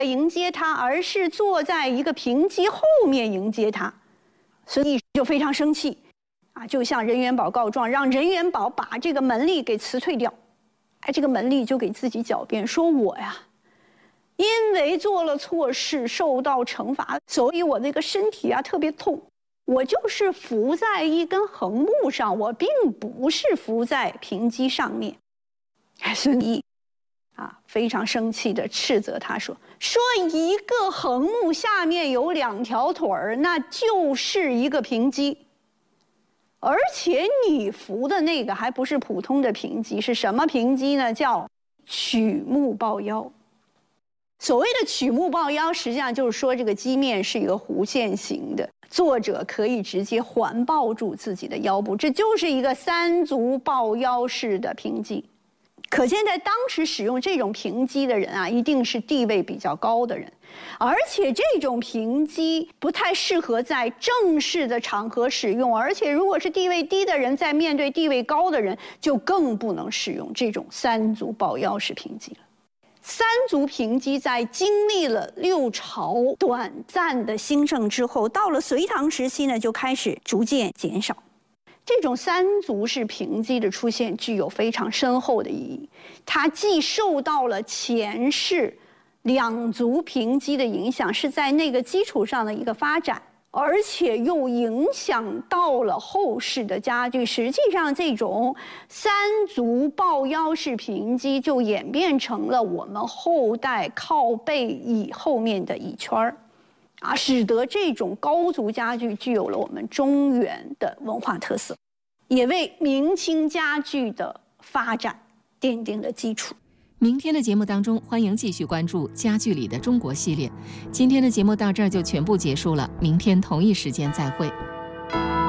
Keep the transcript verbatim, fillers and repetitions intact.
迎接他，而是坐在一个平基后面迎接他。孙毅就非常生气，啊，就向任元宝告状，让任元宝把这个门吏给辞退掉。哎，这个门吏就给自己狡辩说：“我呀，因为做了错事受到惩罚，所以我那个身体啊特别痛。我就是伏在一根横木上，我并不是伏在平基上面。”哎，孙毅啊，非常生气地斥责他说：“说一个横木下面有两条腿儿，那就是一个平基。而且你扶的那个还不是普通的平基，是什么平基呢？叫曲目抱腰。所谓的曲目抱腰，实际上就是说这个基面是一个弧线形的，作者可以直接环抱住自己的腰部，这就是一个三足抱腰式的平基。可见在当时使用这种平基的人啊，一定是地位比较高的人，而且这种平基不太适合在正式的场合使用，而且如果是地位低的人，在面对地位高的人，就更不能使用这种三足抱腰式平基了。三足平基在经历了六朝短暂的兴盛之后，到了隋唐时期呢，就开始逐渐减少。这种三足式平基的出现具有非常深厚的意义，它既受到了前世两足平基的影响，是在那个基础上的一个发展，而且又影响到了后世的家具。实际上，这种三足抱腰式平基就演变成了我们后代靠背椅后面的椅圈儿。啊，使得这种高足家具具有了我们中原的文化特色，也为明清家具的发展奠定了基础。 明天的节目当中，欢迎继续关注家具里的中国系列。今天的节目到这儿就全部结束了，明天同一时间再会。